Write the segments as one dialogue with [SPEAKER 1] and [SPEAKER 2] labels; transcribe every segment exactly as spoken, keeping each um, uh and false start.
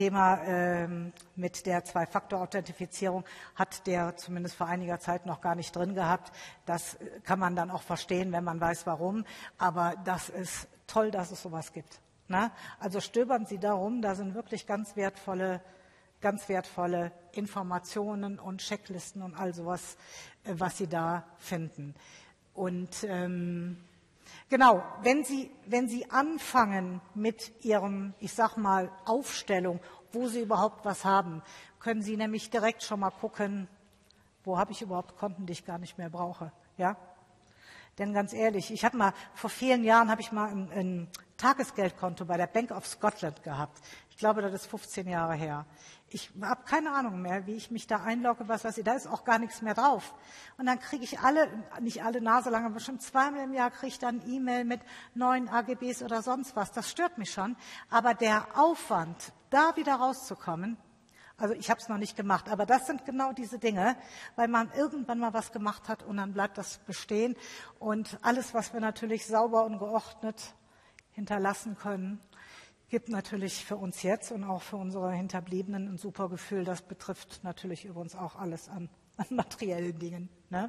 [SPEAKER 1] Thema ähm, mit der Zwei-Faktor-Authentifizierung hat der zumindest vor einiger Zeit noch gar nicht drin gehabt. Das kann man dann auch verstehen, wenn man weiß, warum. Aber das ist toll, dass es sowas gibt. Ne? Also stöbern Sie darum, da sind wirklich ganz wertvolle, ganz wertvolle Informationen und Checklisten und all sowas, äh, was Sie da finden. Und ähm, Genau, wenn Sie, wenn Sie anfangen mit Ihrem, ich sag mal, Aufstellung, wo Sie überhaupt was haben, können Sie nämlich direkt schon mal gucken, wo habe ich überhaupt Konten, die ich gar nicht mehr brauche. Ja? Denn ganz ehrlich, ich habe mal, vor vielen Jahren habe ich mal ein, ein Tagesgeldkonto bei der Bank of Scotland gehabt. Ich glaube, das ist fünfzehn Jahre her. Ich habe keine Ahnung mehr, wie ich mich da einlogge, was weiß ich, da ist auch gar nichts mehr drauf. Und dann kriege ich alle, nicht alle Nase lang, aber schon zweimal im Jahr kriege ich dann E-Mail mit neuen A G Bs oder sonst was. Das stört mich schon. Aber der Aufwand, da wieder rauszukommen, also ich habe es noch nicht gemacht, aber das sind genau diese Dinge, weil man irgendwann mal was gemacht hat und dann bleibt das bestehen. Und alles, was wir natürlich sauber und geordnet hinterlassen können, gibt natürlich für uns jetzt und auch für unsere Hinterbliebenen ein super Gefühl. Das betrifft natürlich übrigens auch alles an, an materiellen Dingen. Ne?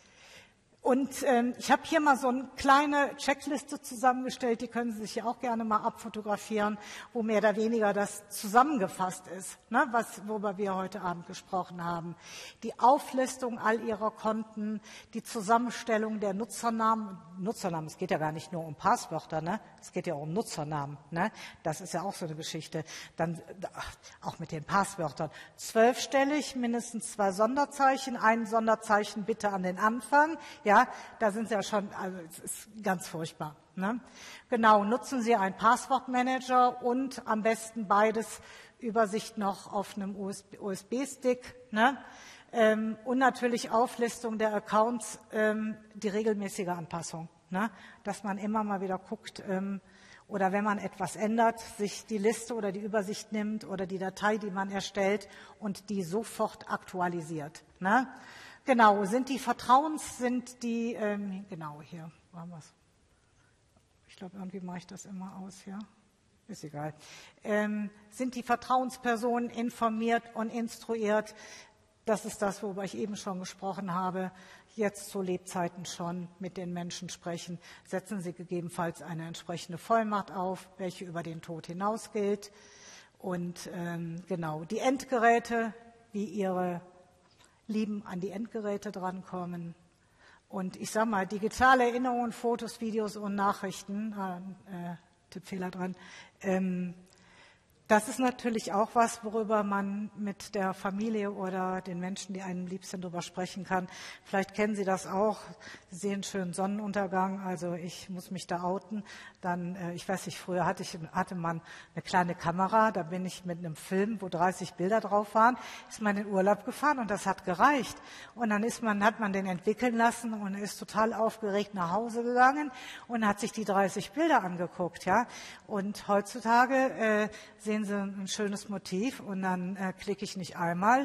[SPEAKER 1] Und ähm, ich habe hier mal so eine kleine Checkliste zusammengestellt, die können Sie sich ja auch gerne mal abfotografieren, wo mehr oder weniger das zusammengefasst ist, ne, was, worüber wir heute Abend gesprochen haben. Die Auflistung all Ihrer Konten, die Zusammenstellung der Nutzernamen. Nutzernamen, es geht ja gar nicht nur um Passwörter, ne? Es geht ja auch um Nutzernamen. Ne? Das ist ja auch so eine Geschichte. Dann ach, auch mit den Passwörtern. Zwölfstellig, mindestens zwei Sonderzeichen, ein Sonderzeichen bitte an den Anfang. Ja, da sind Sie ja schon, also es ist ganz furchtbar. Ne? Genau, nutzen Sie einen Passwortmanager und am besten beides, Übersicht noch auf einem U S B-Stick. Ne? Ähm, und natürlich Auflistung der Accounts, ähm, die regelmäßige Anpassung. Ne? Dass man immer mal wieder guckt, ähm, oder wenn man etwas ändert, sich die Liste oder die Übersicht nimmt oder die Datei, die man erstellt und die sofort aktualisiert. Ne? Genau, sind die Vertrauens, sind die, ähm, genau, hier waren wir's. Ich glaube, irgendwie mache ich das immer aus, ja. Ist egal. Ähm, sind die Vertrauenspersonen informiert und instruiert? Das ist das, worüber ich eben schon gesprochen habe. Jetzt zu Lebzeiten schon mit den Menschen sprechen. Setzen Sie gegebenenfalls eine entsprechende Vollmacht auf, welche über den Tod hinaus gilt. Und ähm, genau, die Endgeräte, wie Ihre Lieben an die Endgeräte drankommen. Und ich sage mal, digitale Erinnerungen, Fotos, Videos und Nachrichten, äh, äh, Tippfehler dran, ähm, das ist natürlich auch was, worüber man mit der Familie oder den Menschen, die einem lieb sind, darüber sprechen kann. Vielleicht kennen Sie das auch. Sie sehen einen schönen Sonnenuntergang. Also ich muss mich da outen. Dann, äh, ich weiß nicht, früher hatte ich, hatte man eine kleine Kamera. Da bin ich mit einem Film, wo dreißig Bilder drauf waren, ist man in den Urlaub gefahren und das hat gereicht. Und dann ist man, hat man den entwickeln lassen und ist total aufgeregt nach Hause gegangen und hat sich die dreißig Bilder angeguckt, ja. Und heutzutage äh, sehen Sie ein schönes Motiv und dann äh, klicke ich nicht einmal,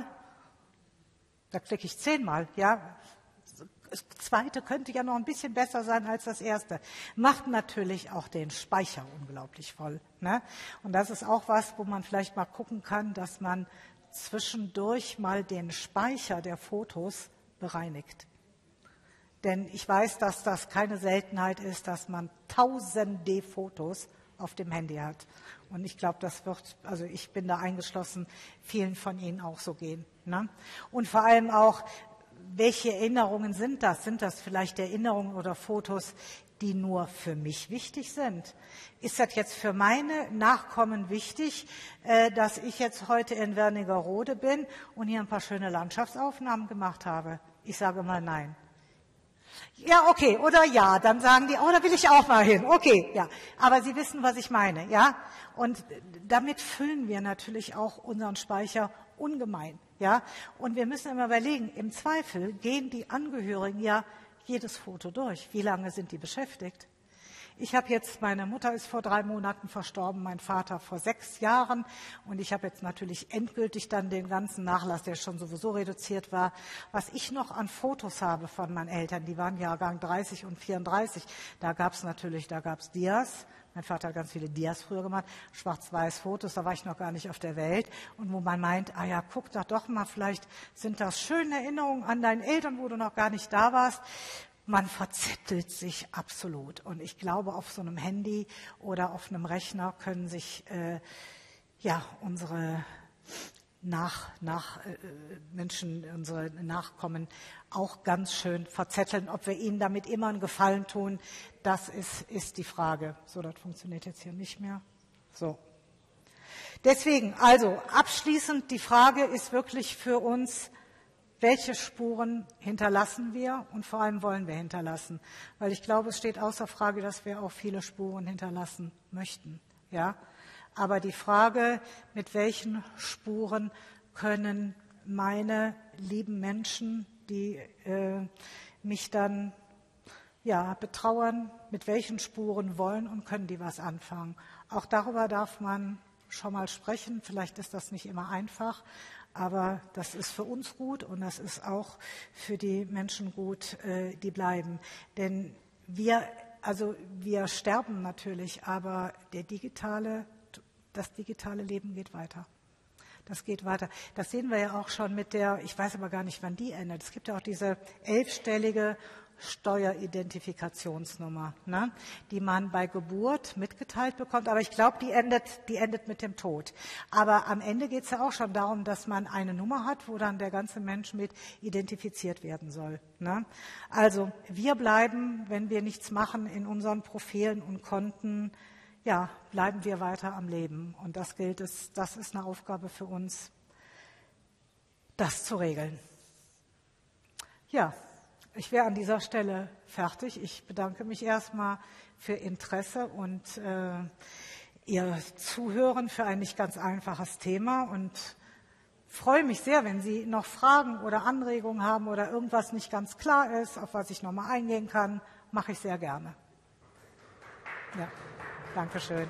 [SPEAKER 1] da klicke ich zehnmal, ja. Das zweite könnte ja noch ein bisschen besser sein als das erste. Macht natürlich auch den Speicher unglaublich voll. Ne? Und das ist auch was, wo man vielleicht mal gucken kann, dass man zwischendurch mal den Speicher der Fotos bereinigt. Denn ich weiß, dass das keine Seltenheit ist, dass man tausende Fotos auf dem Handy hat. Und ich glaube, das wird, also ich bin da eingeschlossen, vielen von Ihnen auch so gehen. Ne? Und vor allem auch, welche Erinnerungen sind das? Sind das vielleicht Erinnerungen oder Fotos, die nur für mich wichtig sind? Ist das jetzt für meine Nachkommen wichtig, äh, dass ich jetzt heute in Wernigerode bin und hier ein paar schöne Landschaftsaufnahmen gemacht habe? Ich sage mal nein. Ja, okay, oder ja, dann sagen die, oh, da will ich auch mal hin. Okay, ja, aber Sie wissen, was ich meine, ja? Und damit füllen wir natürlich auch unseren Speicher ungemein, ja? Und wir müssen immer überlegen, im Zweifel gehen die Angehörigen ja jedes Foto durch. Wie lange sind die beschäftigt? Ich habe jetzt, meine Mutter ist vor drei Monaten verstorben, mein Vater vor sechs Jahren und ich habe jetzt natürlich endgültig dann den ganzen Nachlass, der schon sowieso reduziert war. Was ich noch an Fotos habe von meinen Eltern, die waren Jahrgang dreißig und vierunddreißig, da gab es natürlich, da gab es Dias. Mein Vater hat ganz viele Dias früher gemacht, schwarz-weiß Fotos, da war ich noch gar nicht auf der Welt. Und wo man meint, ah ja, guck da doch mal, vielleicht sind das schöne Erinnerungen an deine Eltern, wo du noch gar nicht da warst. Man verzettelt sich absolut. Und ich glaube, auf so einem Handy oder auf einem Rechner können sich äh, ja unsere Nach, nach äh, Menschen, unsere Nachkommen auch ganz schön verzetteln. Ob wir ihnen damit immer einen Gefallen tun, das ist, ist die Frage. So, das funktioniert jetzt hier nicht mehr. So. Deswegen, also abschließend, die Frage ist wirklich für uns, welche Spuren hinterlassen wir und vor allem wollen wir hinterlassen? Weil ich glaube, es steht außer Frage, dass wir auch viele Spuren hinterlassen möchten. Ja? Aber die Frage, mit welchen Spuren können meine lieben Menschen, die äh, mich dann ja, betrauern, mit welchen Spuren wollen und können die was anfangen? Auch darüber darf man schon mal sprechen. Vielleicht ist das nicht immer einfach, aber das ist für uns gut und das ist auch für die Menschen gut, äh, die bleiben. Denn wir, also wir sterben natürlich, aber der digitale, das digitale Leben geht weiter. Das geht weiter. Das sehen wir ja auch schon mit der, ich weiß aber gar nicht, wann die endet. Es gibt ja auch diese elfstellige Steueridentifikationsnummer, ne, die man bei Geburt mitgeteilt bekommt. Aber ich glaube, die endet, die endet mit dem Tod. Aber am Ende geht es ja auch schon darum, dass man eine Nummer hat, wo dann der ganze Mensch mit identifiziert werden soll. Ne? Also wir bleiben, wenn wir nichts machen in unseren Profilen und Konten, ja, bleiben wir weiter am Leben. Und das gilt es, das ist eine Aufgabe für uns, das zu regeln. Ja. Ich wäre an dieser Stelle fertig. Ich bedanke mich erstmal für Interesse und äh, Ihr Zuhören für ein nicht ganz einfaches Thema und freue mich sehr, wenn Sie noch Fragen oder Anregungen haben oder irgendwas nicht ganz klar ist, auf was ich nochmal eingehen kann, mache ich sehr gerne. Ja, danke schön.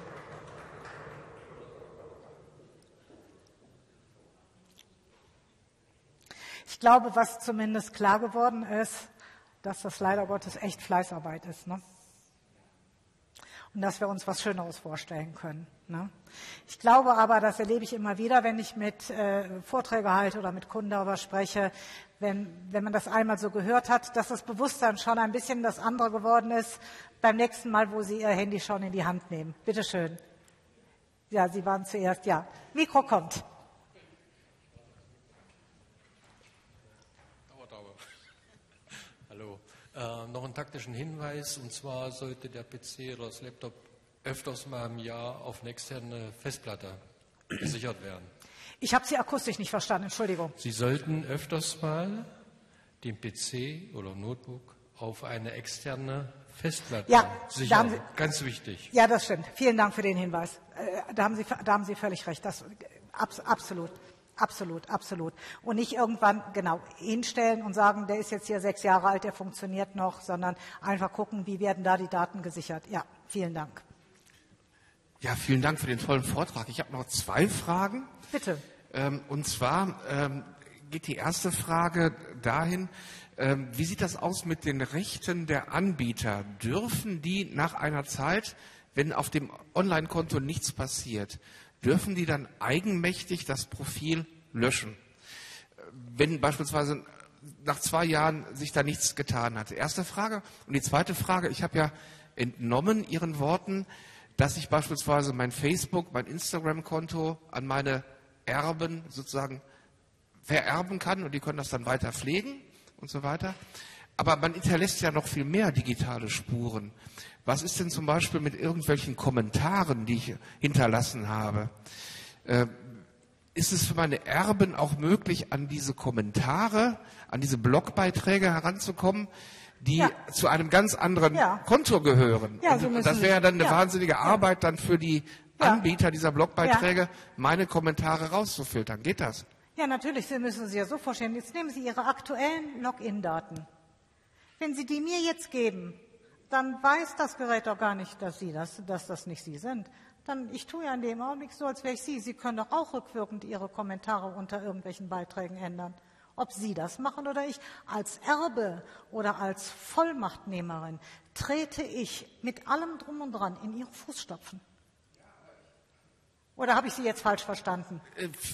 [SPEAKER 1] Ich glaube, was zumindest klar geworden ist, dass das leider Gottes echt Fleißarbeit ist, ne? Und dass wir uns was Schöneres vorstellen können. Ne? Ich glaube aber, das erlebe ich immer wieder, wenn ich mit äh, Vorträge halte oder mit Kunden darüber spreche, wenn, wenn man das einmal so gehört hat, dass das Bewusstsein schon ein bisschen das andere geworden ist, beim nächsten Mal, wo Sie Ihr Handy schon in die Hand nehmen. Bitte schön. Ja, Sie waren zuerst, ja. Mikro kommt.
[SPEAKER 2] Hallo. Äh, noch einen taktischen Hinweis, und zwar sollte der P C oder das Laptop öfters mal im Jahr auf eine externe Festplatte gesichert werden.
[SPEAKER 1] Ich habe Sie akustisch nicht verstanden, Entschuldigung.
[SPEAKER 2] Sie sollten öfters mal den P C oder Notebook auf eine externe Festplatte
[SPEAKER 1] ja,
[SPEAKER 2] sichern.
[SPEAKER 1] Sie,
[SPEAKER 2] Ganz wichtig.
[SPEAKER 1] Ja, das stimmt. Vielen Dank für den Hinweis. Äh, da, haben Sie, da haben Sie völlig recht. Das, abs, absolut. Absolut, absolut. Und nicht irgendwann genau hinstellen und sagen, der ist jetzt hier sechs Jahre alt, der funktioniert noch, sondern einfach gucken, wie werden da die Daten gesichert. Ja, vielen Dank.
[SPEAKER 3] Ja, vielen Dank für den tollen Vortrag. Ich habe noch zwei Fragen.
[SPEAKER 1] Bitte.
[SPEAKER 3] Ähm, und zwar ähm, geht die erste Frage dahin, ähm, wie sieht das aus mit den Rechten der Anbieter? Dürfen die nach einer Zeit, wenn auf dem Online-Konto nichts passiert, dürfen die dann eigenmächtig das Profil löschen, wenn beispielsweise nach zwei Jahren sich da nichts getan hat? Erste Frage. Und die zweite Frage, ich habe ja entnommen Ihren Worten, dass ich beispielsweise mein Facebook, mein Instagram-Konto an meine Erben sozusagen vererben kann und die können das dann weiter pflegen und so weiter. Aber man hinterlässt ja noch viel mehr digitale Spuren. Was ist denn zum Beispiel mit irgendwelchen Kommentaren, die ich hinterlassen habe? Äh, ist es für meine Erben auch möglich, an diese Kommentare, an diese Blogbeiträge heranzukommen, die ja. zu einem ganz anderen ja. Konto gehören?
[SPEAKER 1] Ja,
[SPEAKER 3] so das wäre dann eine ja. wahnsinnige Arbeit dann für die ja. Anbieter dieser Blogbeiträge, ja. meine Kommentare rauszufiltern. Geht das?
[SPEAKER 1] Ja, natürlich. Sie müssen sich ja so vorstellen. Jetzt nehmen Sie Ihre aktuellen Login-Daten. Wenn Sie die mir jetzt geben, dann weiß das Gerät doch gar nicht, dass, Sie das, dass das nicht Sie sind. Dann, ich tue ja in dem Augenblick so, als wäre ich Sie. Sie können doch auch rückwirkend Ihre Kommentare unter irgendwelchen Beiträgen ändern. Ob Sie das machen oder ich. Als Erbe oder als Vollmachtnehmerin trete ich mit allem Drum und Dran in Ihre Fußstapfen. Oder habe ich Sie jetzt falsch verstanden?